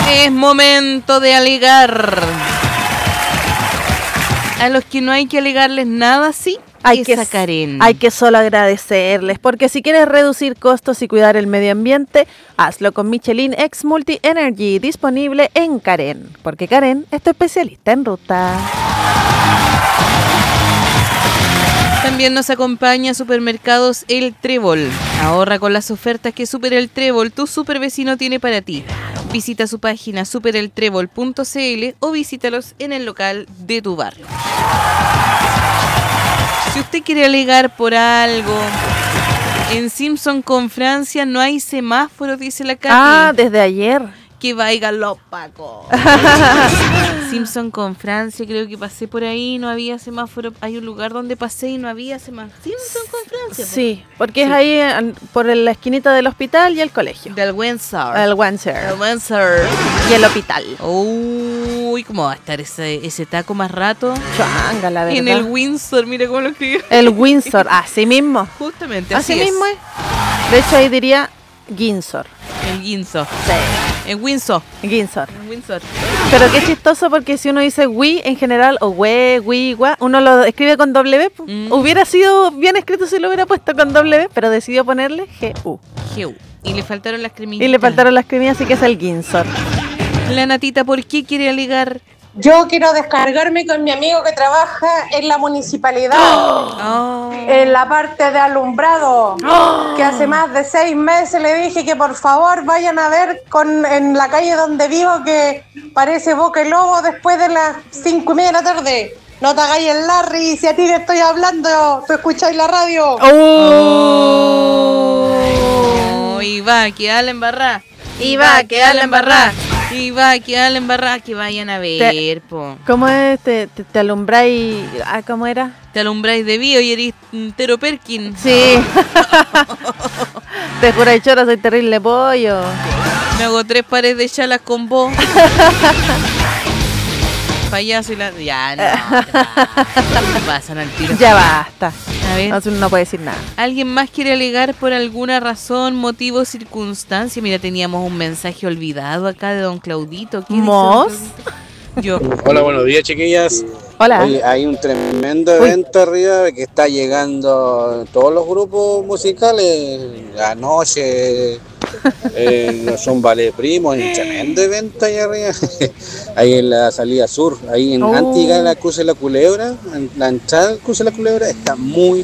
Es momento de alegar. A los que no hay que alegarles nada, sí. Hay que solo agradecerles, porque si quieres reducir costos y cuidar el medio ambiente, hazlo con Michelin X Multi Energy, disponible en Karen, porque Karen es tu especialista en ruta. También nos acompaña Supermercados El Trébol. Ahorra con las ofertas que Super El Trébol, tu super vecino, tiene para ti. Visita su página supereltrébol.cl o visítalos en el local de tu barrio. Si usted quiere alegar por algo, en Simpson con Francia no hay semáforo, dice la Katy. Ah, desde ayer. Que vayan los pacos. Simpson con Francia, creo que pasé por ahí, no había semáforo. Hay un lugar donde pasé y no había semáforo. Simpson con Francia. Sí, porque es ahí por la esquinita del hospital y el colegio. Del Windsor. El Windsor. Y el hospital. Uy, ¿cómo va a estar ese taco más rato? Changa, la verdad. En el Windsor, mira cómo lo escribió. El Windsor, así mismo. Justamente, así mismo es. De hecho, ahí diría Ginzor. El Ginzor. Sí. En Windsor. Ginzor. Windsor. Pero qué chistoso, porque si uno dice Wii en general, o we, gua, uno lo escribe con W. Hubiera sido bien escrito si lo hubiera puesto con W, pero decidió ponerle G-U. G-U. Y le faltaron las cremillas. Así que es el Ginzor. La Natita, ¿por qué quiere alegar? Yo quiero descargarme con mi amigo que trabaja en la municipalidad, en la parte de alumbrado, que hace más de 6 meses le dije que por favor vayan a ver en la calle donde vivo, que parece Boca y Lobo después de las 5:30 de la tarde. No te hagáis el Larry, si a ti te estoy hablando, tú escucháis la radio. Y va a quedar la embarrada. Y va a quedar la embarrada. Que vayan a ver, po. ¿Cómo es? Te alumbráis. ¿Cómo era? Te alumbráis de bio y eres Tero Perkin. Sí. Te juráis chora, soy terrible pollo. Me hago 3 pares de chalas con vos. Payaso y la... Ya, no. Pasan al tiro. Ya basta. A ver. No puede decir nada. ¿Alguien más quiere alegar por alguna razón, motivo, circunstancia? Mira, teníamos un mensaje olvidado acá de don Claudito. ¿Mos? Yo. Hola, buenos días, chiquillas. Hola. Oye, hay un tremendo evento arriba que está llegando todos los grupos musicales. Anoche son Vale Primo, un tremendo evento ahí arriba. Ahí en la salida sur, ahí en antes de la Cruz de la Culebra, en la entrada del Cruz de la Culebra, está muy